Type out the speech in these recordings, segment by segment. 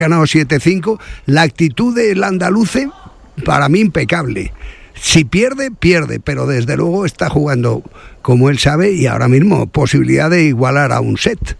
ganado 7-5. La actitud del andaluce, para mí, impecable. Si pierde, pierde, pero desde luego está jugando como él sabe y ahora mismo posibilidad de igualar a un set.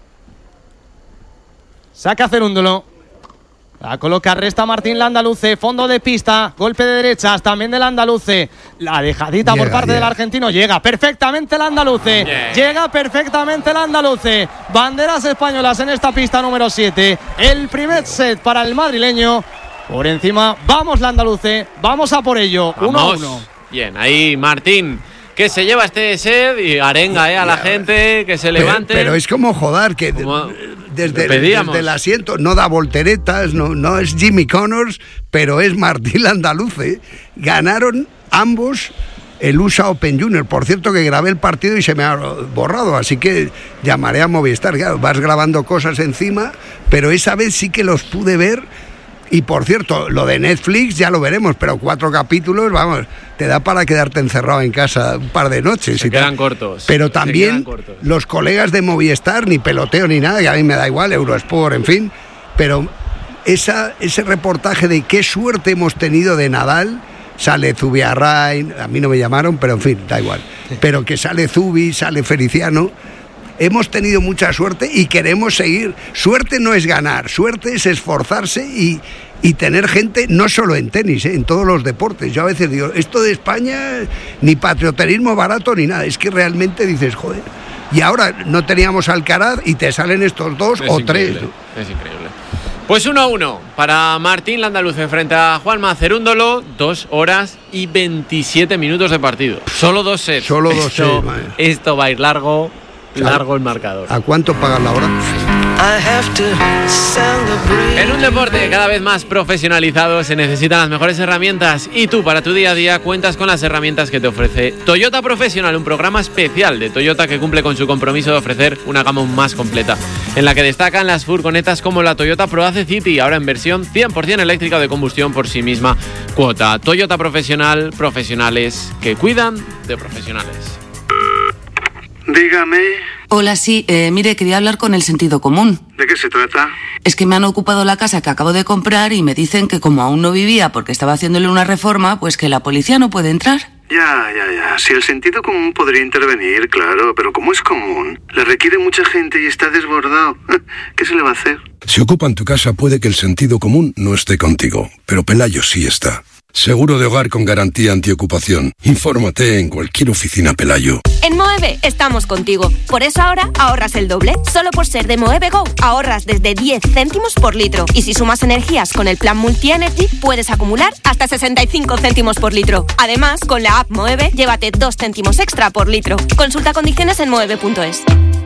Saca Cerúndolo. La coloca, resta Martín Landaluce, fondo de pista, golpe de derechas también del Andaluce. La dejadita por parte del argentino, llega perfectamente el Andaluce, llega perfectamente el Andaluce. Banderas españolas en esta pista número 7. El primer set para el madrileño. Por encima, vamos Landaluce, vamos a por ello, 1-1. Bien, ahí Martín, que se lleva este set y arenga a la gente, que se levante. Pero es como joder, que desde el asiento no da volteretas, no es Jimmy Connors, pero es Martín Landaluce. Ganaron ambos el USA Open Junior. Por cierto que grabé el partido y se me ha borrado, así que llamaré a Movistar. Claro, vas grabando cosas encima, pero esa vez sí que los pude ver. Y por cierto, lo de Netflix ya lo veremos, pero 4 capítulos, vamos, te da para quedarte encerrado en casa un par de noches. Se quedan cortos. Pero también los colegas de Movistar, ni peloteo ni nada, que a mí me da igual, Eurosport, en fin, pero ese reportaje de qué suerte hemos tenido de Nadal, sale Zubiarrain, a mí no me llamaron, pero en fin, da igual, pero que sale Zubi, sale Feliciano. Hemos tenido mucha suerte y queremos seguir. Suerte no es ganar, suerte es esforzarse y tener gente, no solo en tenis, en todos los deportes. Yo a veces digo, esto de España, ni patrioterismo barato ni nada. Es que realmente dices, joder. Y ahora no teníamos Alcaraz y te salen estos dos o tres. Es increíble. Pues 1-1 para Martín Landaluce frente a Juanma Cerúndolo. 2 horas y 27 minutos de partido. Solo 2 sets. Solo 2 sets. Esto va a ir largo el marcador. ¿A cuánto pagan la hora? En un deporte cada vez más profesionalizado se necesitan las mejores herramientas y tú para tu día a día cuentas con las herramientas que te ofrece Toyota Professional, un programa especial de Toyota que cumple con su compromiso de ofrecer una gama más completa, en la que destacan las furgonetas como la Toyota ProAce City, ahora en versión 100% eléctrica de combustión por sí misma cuota. Toyota Professional, profesionales que cuidan de profesionales. Dígame. Hola, sí, mire, quería hablar con el sentido común. ¿De qué se trata? Es que me han ocupado la casa que acabo de comprar y me dicen que como aún no vivía porque estaba haciéndole una reforma, pues que la policía no puede entrar. Ya. Si el sentido común podría intervenir, claro, pero como es común, le requiere mucha gente y está desbordado. ¿Qué se le va a hacer? Si ocupan tu casa puede que el sentido común no esté contigo, pero Pelayo sí está. Seguro de hogar con garantía antiocupación. Infórmate en cualquier oficina Pelayo. En Moeve estamos contigo. Por eso ahora ahorras el doble. Solo por ser de Moeve Go ahorras desde 10 céntimos por litro. Y si sumas energías con el plan Multi-Energy, puedes acumular hasta 65 céntimos por litro. Además, con la app Moeve, llévate 2 céntimos extra por litro. Consulta condiciones en moeve.es.